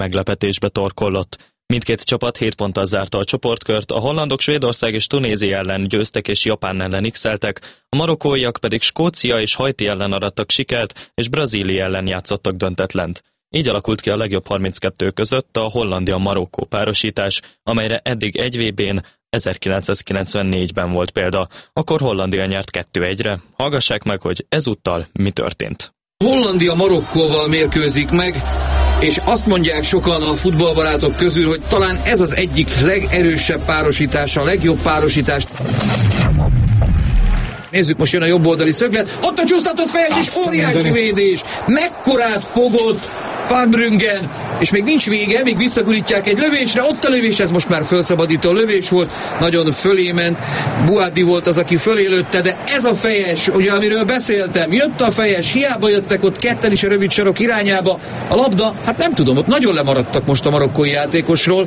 meglepetésbe torkollott. Mindkét csapat 7 ponttal zárta a csoportkört, a hollandok Svédország és Tunézia ellen győztek és Japán ellen x-eltek, a marokkóiak pedig Skócia és Haiti ellen arattak sikert, és Brazília ellen játszottak döntetlent. Így alakult ki a legjobb 32 között a Hollandia-Marokkó párosítás, amelyre eddig egy VB-n 1994-ben volt példa. Akkor Hollandia nyert 2-1-re. Hallgassák meg, hogy ezúttal mi történt. Hollandia Marokkóval mérkőzik meg, és azt mondják sokan a futballbarátok közül, hogy talán ez az egyik legerősebb párosítás, a legjobb párosítás. Nézzük, most jön a jobb oldali szöglet, ott a csúsztatott fejes és óriási védés, mekkorát fogott Van Bruggen, és még nincs vége, még visszagurítják egy lövésre, ott a lövés, ez most már felszabadító lövés volt, nagyon fölé ment, Buadi volt az, aki fölé lőtte, de ez a fejes, ugye amiről beszéltem, jött a fejes, hiába jöttek ott ketten is a rövid sarok irányába, a labda, hát nem tudom, ott nagyon lemaradtak most a marokkói játékosról.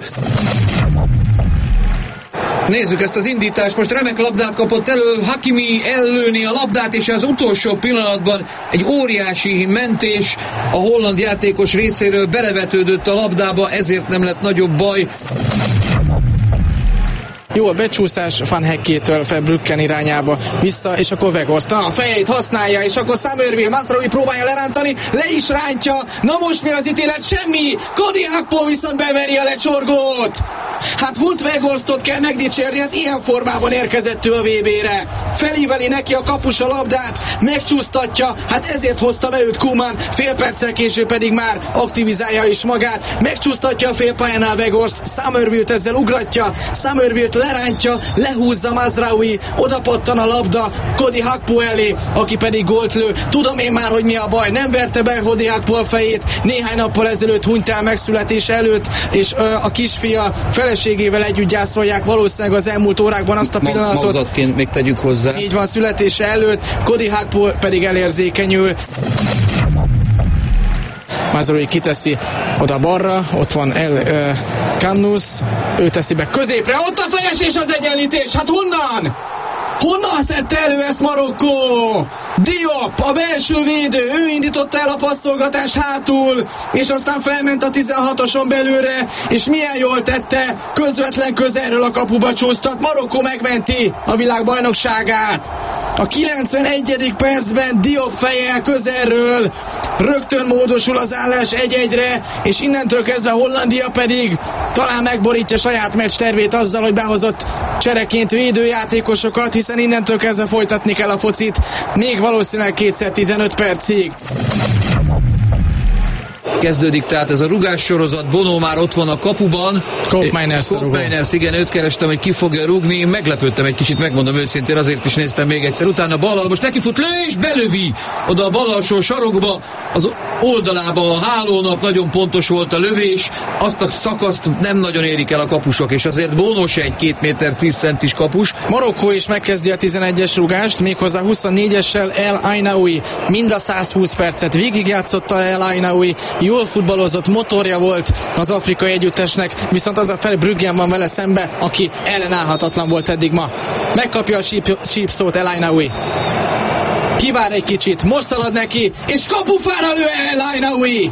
Nézzük ezt az indítást, most remek labdát kapott elő, Hakimi ellőni a labdát, és az utolsó pillanatban egy óriási mentés a holland játékos részéről belevetődött a labdába, ezért nem lett nagyobb baj. Jó a becsúszás Van Heckétől Verbruggen irányába vissza, és akkor Weghorst a fejét használja, és akkor Summerville, Mazraoui próbálja lerántani, le is rántja, na most mi az ítélet? Semmi! Cody Gakpo viszont beveri a lecsorgót! Hát Wout Weghorstot kell megdicsérni, hát ilyen formában érkezett ő a VB-re. Felíveli neki a kapus a labdát, megcsúsztatja, hát ezért hozta be őt Koeman, fél perccel később pedig már aktivizálja is magát, megcsúsztatja a félpályánál Weghorst, Summerville-t ezzel ugratja, Summerville-t lerántja, lehúzza Mazraoui, odapattan a labda Cody Gakpo elé, aki pedig gólt lő. Tudom én már, hogy mi a baj, nem verte be Cody Gakpo a fejét, néhány nappal ezelőtt hunyt el megszületése előtt, és a kisfia feleségével együtt gyászolják valószínűleg az elmúlt órákban azt a pillanatot. Magzatként még tegyük hozzá. Így van, születése előtt, Cody Gakpo pedig elérzékenyül. Mazraoui kiteszi oda balra, ott van Kannus, ő teszi be középre, ott a fejes és az egyenlítés, hát honnan? Honnan szedte elő ezt Marokkó? Diop, a belső védő, ő indította el a passzolgatást hátul, és aztán felment a 16-oson belőle, és milyen jól tette, közvetlen közelről a kapuba csúsztat, Marokkó megmenti a világbajnokságát. A 91. percben Diop fejjel közelről rögtön módosul az állás 1-1-re, és innentől kezdve Hollandia pedig talán megborítja saját meccs tervét azzal, hogy behozott csereként védőjátékosokat, hiszen innentől kezdve folytatni kell a focit, még valószínűleg 2x15 percig. Kezdődik tehát ez a rugás sorozat, Bono már ott van a kapuban. Koopmeiners, igen, őt kerestem, hogy ki fogja rúgni, meglepődtem egy kicsit, megmondom őszintén, azért is néztem még egyszer, utána ballal, most neki fut, lő és belövi oda a bal alsó sarokba, az oldalába a hálónak, nagyon pontos volt a lövés, azt a szakaszt nem nagyon érik el a kapusok, és azért Bono se egy 2 méter 10 centis kapus. Marokkó is megkezdi a 11-es rúgást, méghozzá 24-essel El Ainaoui, mind a 120 percet végigjátszotta El Ainaoui, jól futballozott, motorja volt az afrikai együttesnek, viszont az a Verbruggen van vele szembe, aki ellenállhatatlan volt eddig ma. Megkapja a sípszót El Ainaoui. Kivár egy kicsit, most szalad neki, és kapufára lő El Ainaoui!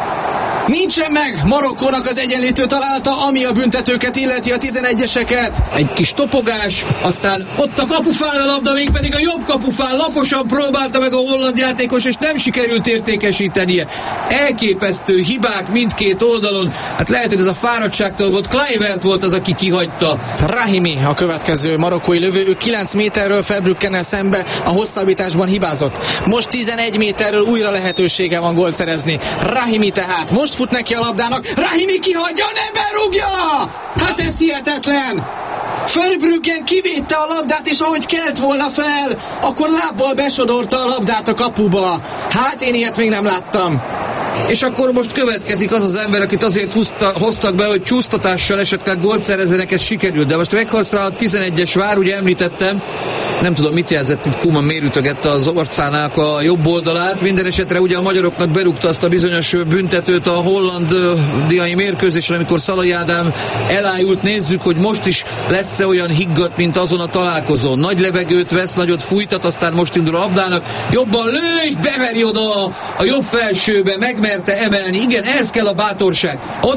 Nincsen meg Marokkónak az egyenlítő találta, ami a büntetőket illeti, a 11-eseket. Egy kis topogás, aztán ott a kapufán a labda, még pedig a jobb kapufán laposan próbálta meg a holland játékos, és nem sikerült értékesítenie. Elképesztő hibák mindkét oldalon. Hát lehet, hogy ez a fáradtságtól volt. Kluivert volt az, aki kihagyta. Rahimi a következő marokkói lövő, ő 9 méterről Verbruggen szembe a hosszabbításban hibázott. Most 11 méterről újra lehetősége van gólt szerezni. Rahimi tehát most fut neki a labdának, Rahimi kihagyja, nem berúgja! Hát ez hihetetlen! Verbruggen kivédte a labdát, és ahogy kelt volna fel, akkor lábbal besodorta a labdát a kapuba. Hát én ilyet még nem láttam. És akkor most következik az az ember, akit azért hoztak be, hogy csúsztatással esetleg gólt szerezzenek, ez sikerült. De most Weghorstra a 11-es vár, ugye említettem, nem tudom mit jelzett itt, Koeman mérütögette az orcának a jobb oldalát. Minden esetre ugye a magyaroknak berúgta azt a bizonyos büntetőt a hollandiai mérkőzésen, amikor Szalai Ádám elájult. Nézzük, hogy most is lesz-e olyan higgadt, mint azon a találkozón. Nagy levegőt vesz, nagyot fújtat, aztán most indul a labdának. Jobban lő, és beveri oda a jobb felsőbe, megmenti merte emelni. Igen, ehhez kell a bátorság.